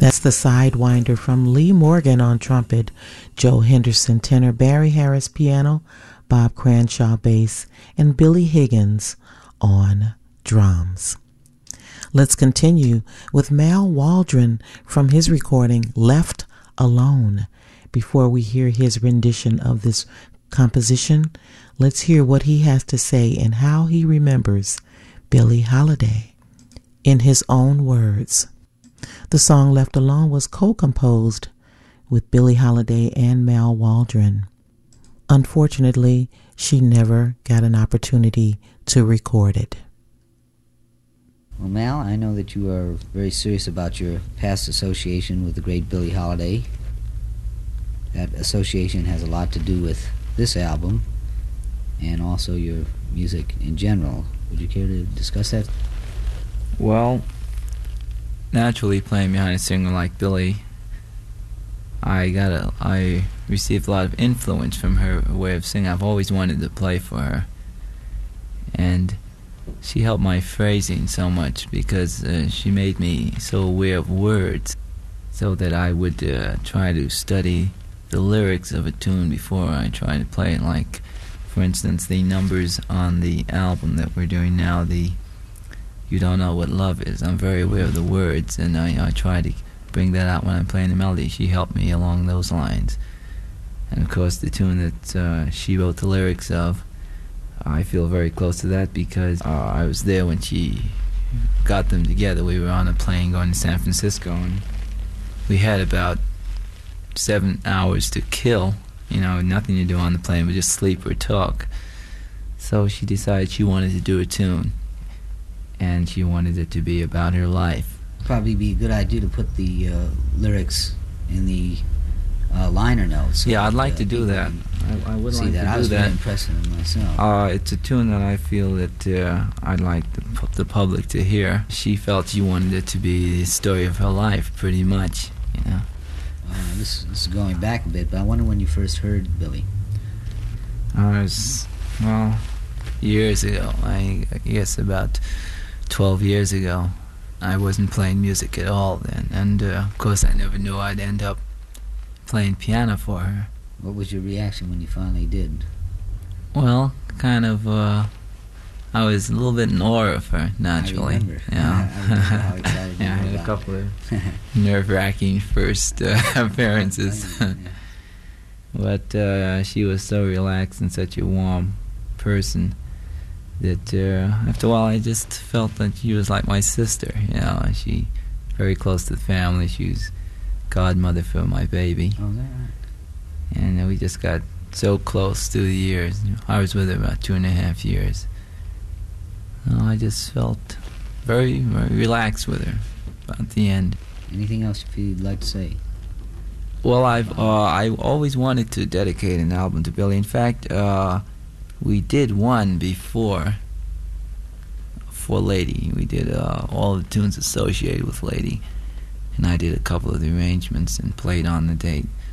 That's the Sidewinder from Lee Morgan on trumpet, Joe Henderson tenor, Barry Harris piano, Bob Cranshaw bass, and Billy Higgins on drums. Let's continue with Mal Waldron from his recording Left Alone. Before we hear his rendition of this composition, let's hear what he has to say and how he remembers Billie Holiday. In his own words, the song Left Alone was co-composed with Billie Holiday and Mal Waldron. Unfortunately, she never got an opportunity to record it. Well, Mal, I know that you are very serious about your past association with the great Billie Holiday. That association has a lot to do with this album and also your music in general. Would you care to discuss that? Well, naturally, playing behind a singer like Billie, I received a lot of influence from her way of singing. I've always wanted to play for her, and she helped my phrasing so much because she made me so aware of words, so that I would try to study the lyrics of a tune before I try to play it. Like, for instance, the numbers on the album that we're doing now, the You Don't Know What Love Is. I'm very aware of the words, and I try to bring that out when I'm playing the melody. She helped me along those lines. And of course, the tune that she wrote the lyrics of, I feel very close to that because I was there when she got them together. We were on a plane going to San Francisco, and we had about 7 hours to kill, nothing to do on the plane but just sleep or talk. So she decided she wanted to do a tune, and she wanted it to be about her life. Probably be a good idea to put the lyrics in the liner notes. So yeah, I'd like to do that. I would like to do that. I was very impressed with it myself. It's a tune that I feel that I'd like the public to hear. She felt she wanted it to be the story of her life, pretty much, This is going back a bit, but I wonder when you first heard Billie. Years ago. I guess about 12 years ago. I wasn't playing music at all then, and of course I never knew I'd end up playing piano for her. What was your reaction when you finally did? Well, kind of, I was a little bit in awe of her, naturally. I remember. I remember how excited you were. I had a couple of nerve-wracking first appearances. But she was so relaxed and such a warm person that after a while I just felt that she was like my sister, she very close to the family. She was godmother for my baby. Oh, is that right? And we just got so close through the years. I was with her about 2.5 years. I just felt very, very relaxed with her about the end. Anything else you'd like to say? Well, I always wanted to dedicate an album to Billie. In fact, we did one before for Lady. We did all the tunes associated with Lady, and I did a couple of the arrangements and played on the date.